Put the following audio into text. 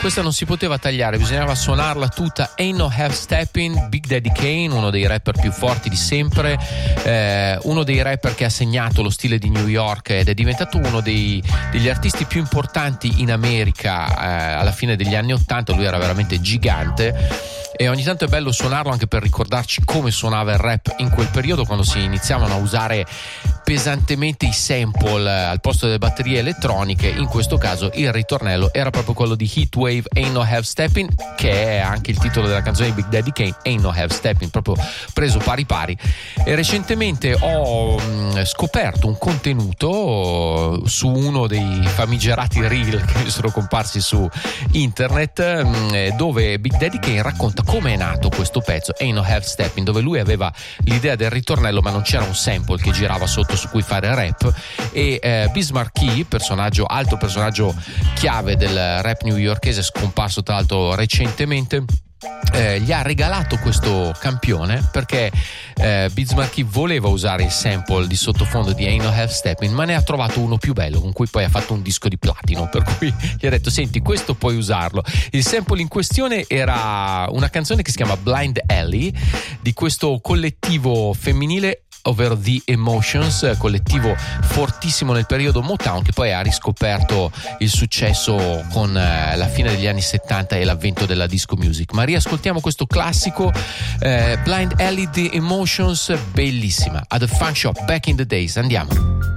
questa non si poteva tagliare, bisognava suonarla tutta. Ain't No Half Steppin', Big Daddy Kane, uno dei rapper più forti di sempre, uno dei rapper che ha segnato lo stile di New York ed è diventato uno degli artisti più importanti in America alla fine degli anni '80. Lui era veramente gigante e ogni tanto è bello suonarlo anche per ricordarci come suonava il rap in quel periodo, quando si iniziavano a usare pesantemente i sample al posto delle batterie elettroniche. In questo caso il ritornello era proprio quello di Heatwave, Ain't No Half Steppin', che è anche il titolo della canzone di Big Daddy Kane, Ain't No Half Steppin', proprio preso pari pari. E recentemente ho scoperto un contenuto su uno dei famigerati reel che mi sono comparsi su internet, dove Big Daddy Kane racconta come è nato questo pezzo, Ain't No Half Steppin', dove lui aveva l'idea del ritornello ma non c'era un sample che girava sotto su cui fare rap, e Biz Markie, altro personaggio chiave del rap newyorkese, scomparso tra l'altro recentemente, gli ha regalato questo campione perché Biz Markie voleva usare il sample di sottofondo di Ain't No Half Steppin', ma ne ha trovato uno più bello con cui poi ha fatto un disco di platino, per cui gli ha detto: senti, questo puoi usarlo. Il sample in questione era una canzone che si chiama Blind Alley, di questo collettivo femminile, ovvero The Emotions, collettivo fortissimo nel periodo Motown, che poi ha riscoperto il successo con la fine degli anni 70 e l'avvento della disco music. Ma riascoltiamo questo classico, Blind Alley, The Emotions, bellissima, a The Funk Shop, Back in the Days. Andiamo.